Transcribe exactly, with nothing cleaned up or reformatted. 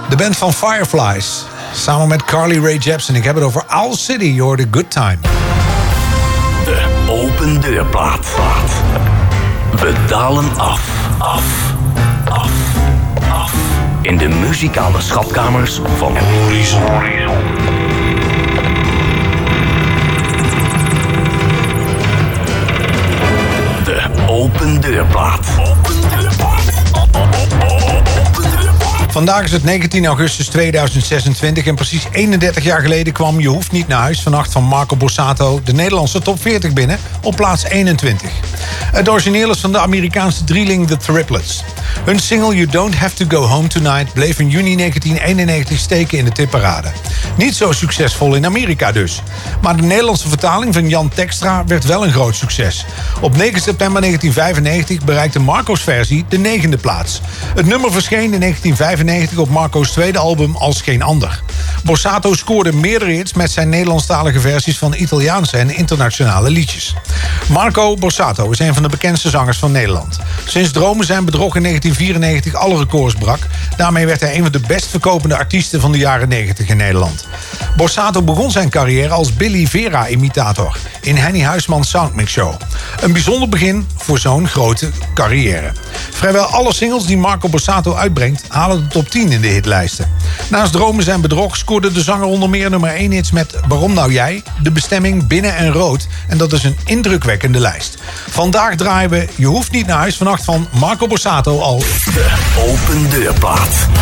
De band van Fireflies, samen met Carly Rae Jepsen. Ik heb het over Owl City, je hoorde Good Time. De open deurplaat. We dalen af, af, af, af. In de muzikale schatkamers van Horizon. De open deurplaat. Open deurplaat. Vandaag is het negentien augustus tweeduizend zesentwintig en precies eenendertig jaar geleden kwam Je hoeft niet naar huis vannacht van Marco Borsato de Nederlandse top veertig binnen op plaats eenentwintig. Het origineel is van de Amerikaanse drieling The Triplets. Hun single You Don't Have To Go Home Tonight bleef in juni negentien eenennegentig steken in de tipparade. Niet zo succesvol in Amerika dus. Maar de Nederlandse vertaling van Jan Tekstra werd wel een groot succes. Op negen september negentien vijfennegentig bereikte Marco's versie de negende plaats. Het nummer verscheen in negentien vijfennegentig op Marco's tweede album Als Geen Ander. Borsato scoorde meerdere hits met zijn Nederlandstalige versies van Italiaanse en internationale liedjes. Marco Borsato is een van de bekendste zangers van Nederland. Sinds Dromen zijn bedrog in negentien vierennegentig alle records brak. Daarmee werd hij een van de best verkopende artiesten van de jaren negentig in Nederland. Borsato begon zijn carrière als Billy Vera-imitator in Henny Huisman's Soundmix Show. Een bijzonder begin voor zo'n grote carrière. Vrijwel alle singles die Marco Borsato uitbrengt halen de top tien in de hitlijsten. Naast Dromen zijn bedrog scoorde de zanger onder meer nummer één hits met Waarom Nou Jij, De Bestemming, Binnen en Rood. En dat is een indrukwekkende lijst. Vandaag draaien we Je hoeft niet naar huis vannacht van Marco Borsato als de open deurplaat.